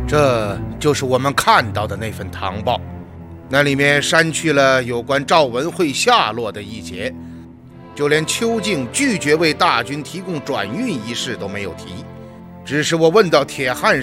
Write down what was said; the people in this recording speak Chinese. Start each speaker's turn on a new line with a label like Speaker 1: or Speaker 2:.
Speaker 1: 这就是我们看到的那份唐报，那里面删去了有关赵文慧下落的一节，就连邱静拒绝为大军提供转运一事都没有提。只是我问到铁汉